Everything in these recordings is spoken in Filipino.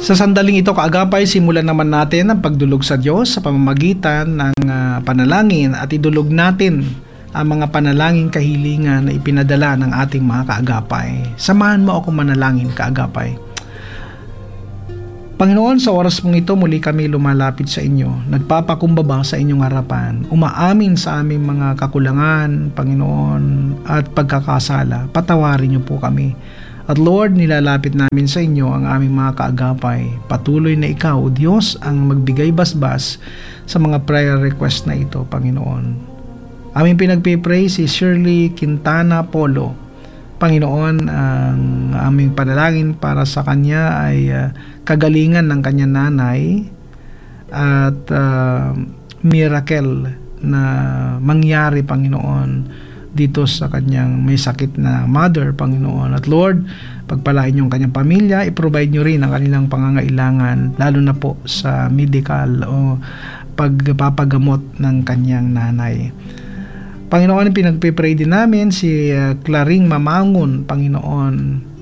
Sa sandaling ito, kaagapay, simulan naman natin ang pagdulog sa Diyos sa pamamagitan ng panalangin at idulog natin ang mga panalangin kahilingan na ipinadala ng ating mga kaagapay. Samahan mo ako manalangin, kaagapay. Panginoon, sa oras mong ito, muli kami lumalapit sa inyo, nagpapakumbaba sa inyong harapan, umaamin sa aming mga kakulangan, Panginoon, at pagkakasala. Patawarin niyo po kami. At Lord, nilalapit namin sa inyo ang aming mga kaagapay. Patuloy na ikaw, O Diyos, ang magbigay basbas sa mga prayer request na ito, Panginoon. Aming pinagpipray si Shirley Quintana Polo. Panginoon, ang aming panalangin para sa kanya ay kagalingan ng kanyang nanay at miracle na mangyari, Panginoon, dito sa kanyang may sakit na mother, Panginoon. At Lord, pagpalain niyo ang kanyang pamilya, i-provide niyo rin ang kanilang pangangailangan, lalo na po sa medical o pagpapagamot ng kanyang nanay. Panginoon, pinagpipray din namin si Claring Mamangon, Panginoon,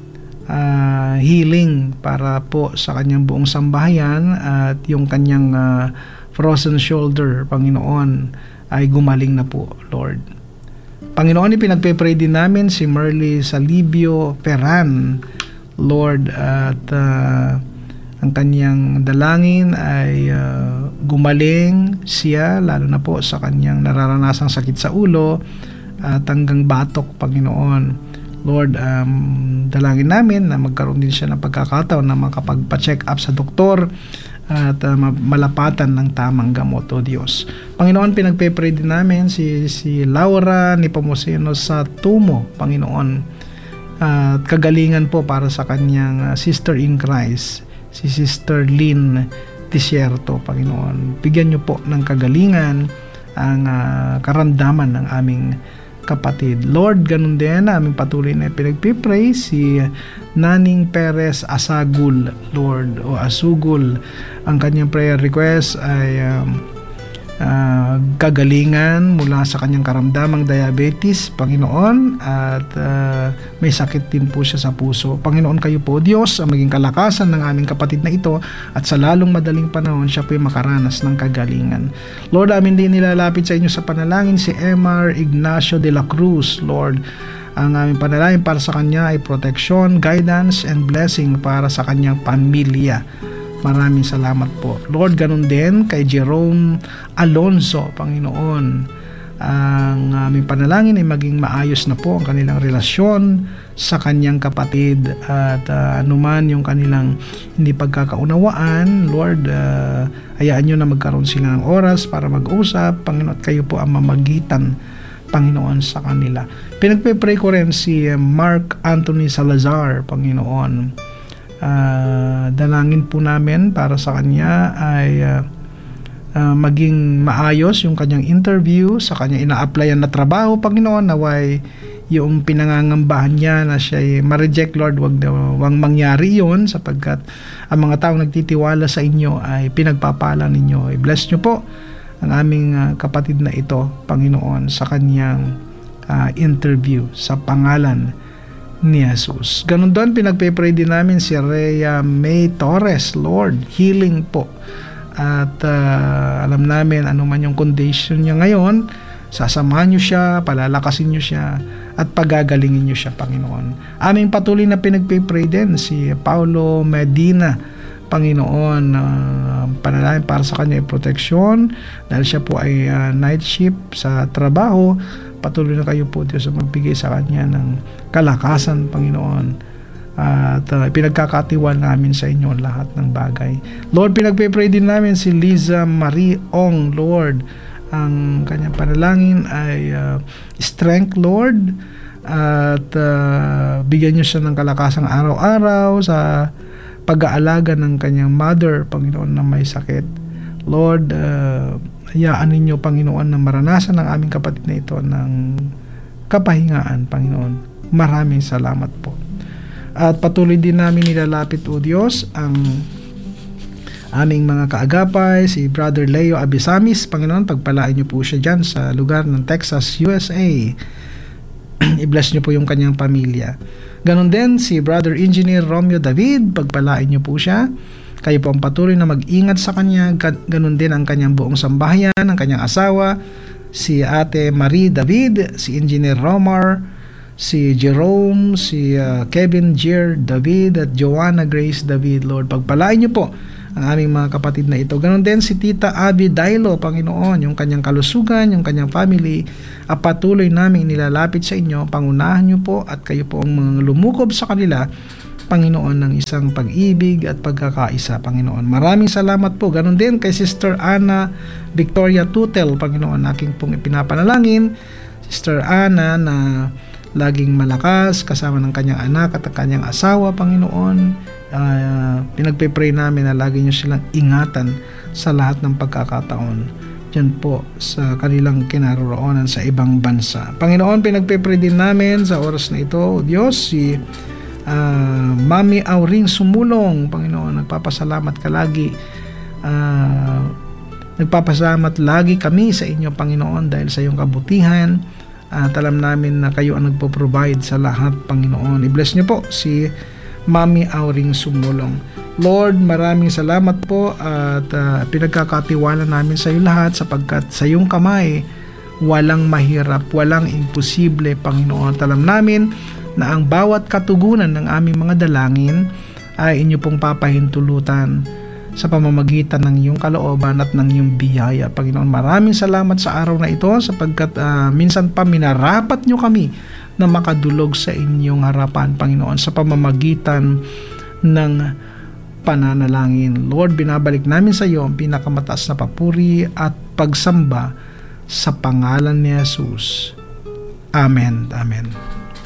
healing para po sa kanyang buong sambahayan at yung kanyang frozen shoulder, Panginoon, ay gumaling na po, Lord. Panginoon, pinagpipray din namin si Merly Salibio Peran, Lord, at ang kanyang dalangin ay gumaling siya, lalo na po sa kanyang nararanasang sakit sa ulo at hanggang batok, Panginoon. Lord, dalangin namin na magkaroon din siya ng pagkakataon na makapagpa-check up sa doktor at malapatan ng tamang gamot, O Diyos. Panginoon, pinagpipray din namin si Laura Nepomuceno sa Tumo, Panginoon, at kagalingan po para sa kanyang sister in Christ, si Sister Lynn Desierto, Panginoon. Bigyan niyo po ng kagalingan ang karamdaman ng aming kapatid. Lord, ganun din aming patuloy na pinagpipray si Naning Perez Asagul, Lord, o Asugul. Ang kanyang prayer request ay kagalingan mula sa kanyang karamdamang diabetes, Panginoon, at may sakit din po siya sa puso. Panginoon, kayo po, Diyos, ang maging kalakasan ng aming kapatid na ito, at sa lalong madaling panahon siya po ay makaranas ng kagalingan. Lord, amin din nilalapit sa inyo sa panalangin si Emar Ignacio de la Cruz, Lord. Ang aming panalangin para sa kanya ay protection, guidance, and blessing para sa kanyang pamilya. Maraming salamat po. Lord, ganun din kay Jerome Alonso, Panginoon. Ang aming panalangin ay maging maayos na po ang kanilang relasyon sa kanyang kapatid at anuman yung kanilang hindi pagkakaunawaan, Lord, hayaan nyo na magkaroon sila ng oras para mag-usap, Panginoon, at kayo po ang mamagitan, Panginoon, sa kanila. Pinagpipray ko rin si Mark Anthony Salazar, Panginoon. Dalangin po namin para sa kanya ay maging maayos yung kanyang interview sa kanyang ina-applyan na trabaho, Panginoon. Naway yung pinangangambahan niya na siya ay ma-reject, Lord, wag mangyari yun, sapagkat ang mga taong nagtitiwala sa inyo ay pinagpapala ninyo. I-bless nyo po ang aming kapatid na ito, Panginoon, sa kanyang interview sa pangalan ni Jesus. Ganun doon, pinagpipray din namin si Rhea May Torres, Lord, healing po. At alam namin ano man yung condition niya ngayon, sasamahan niyo siya, palalakasin niyo siya, at pagagalingin niyo siya, Panginoon. Aming patuloy na pinagpipray din si Paulo Medina, Panginoon, panalangin para sa kanya ay proteksyon dahil siya po ay night shift sa trabaho. Patuloy na kayo po, Diyos, magbigay sa kanya ng kalakasan, Panginoon. At pinagkakatiwal namin sa inyo lahat ng bagay. Lord, pinagpipray din namin si Liza Marie Ong, Lord. Ang kanyang panalangin ay strength, Lord. At bigyan niyo siya ng kalakasang araw-araw sa pag-aalaga ng kanyang mother, Panginoon, na may sakit. Lord, hayaan ninyo, Panginoon, na maranasan ng aming kapatid na ito ng kapahingaan, Panginoon. Maraming salamat po. At patuloy din namin nilalapit, O Diyos, ang aming mga kaagapay, si Brother Leo Abisamis, Panginoon, pagpalain niyo po siya dyan sa lugar ng Texas, USA. I-bless niyo po yung kanyang pamilya. Ganon din si Brother Engineer Romeo David, pagpalain niyo po siya Kayo po ang patuloy na mag-ingat sa kanya, ganun din ang kanyang buong sambahayan, ang kanyang asawa, si Ate Marie David, si Engineer Romar, si Jerome, si Kevin Jer David at Joanna Grace David. Lord, pagpalain niyo po ang aming mga kapatid na ito. Ganon din si Tita Abby Dailo, Panginoon, yung kanyang kalusugan, yung kanyang family, at patuloy namin nilalapit sa inyo. Pangunahan niyo po at kayo po ang mga lumukob sa kanila, Panginoon, ng isang pag-ibig at pagkakaisa, Panginoon. Maraming salamat po. Ganon din kay Sister Ana Victoria Tutel, Panginoon, aking pong ipinapanalangin. Sister Ana na laging malakas kasama ng kanyang anak at ang kanyang asawa, Panginoon. Pinagpe-pray namin na lagi niyo silang ingatan sa lahat ng pagkakataon dyan po sa kanilang kinaroroonan sa ibang bansa. Panginoon, pinagpe-pray din namin sa oras na ito, O Diyos, si Mami Auring Sumulong, Panginoon, nagpapasalamat ka lagi. Nagpapasalamat lagi kami sa inyo, Panginoon, dahil sa iyong kabutihan. At alam namin na kayo ang nagpo-provide sa lahat, Panginoon. I-bless niyo po si Mami Auring Sumulong. Lord, maraming salamat po at pinagkakatiwala namin sa iyo lahat sapagkat sa iyong kamay walang mahirap, walang imposible, Panginoon. At alam namin na ang bawat katugunan ng aming mga dalangin ay inyo pong papahintulutan sa pamamagitan ng iyong kalooban at ng iyong biyaya, Panginoon. Maraming salamat sa araw na ito sapagkat minsan pa minarapat niyo kami na makadulog sa inyong harapan, Panginoon, sa pamamagitan ng pananalangin. Lord, binabalik namin sa iyo ang pinakamataas na papuri at pagsamba sa pangalan ni Jesus. Amen. Amen.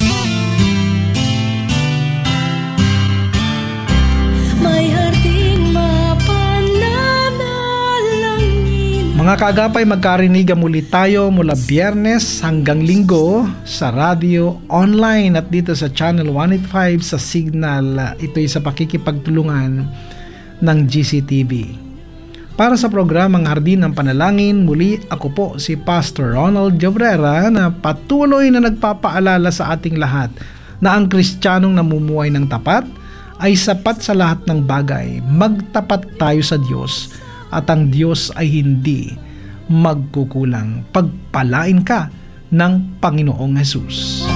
Mga kaagapay, magkarinigan muli tayo mula Biyernes hanggang Linggo sa radio, online at dito sa Channel 185 sa Signal. Ito'y sa pakikipagtulungan ng GCTV. Para sa programang Hardin ng Panalangin, muli ako po si Pastor Ronald Jobrera na patuloy na nagpapaalala sa ating lahat na ang Kristiyanong namumuhay ng tapat ay sapat sa lahat ng bagay. Magtapat tayo sa Diyos at ang Diyos ay hindi magkukulang. Pagpalain ka ng Panginoong Hesus.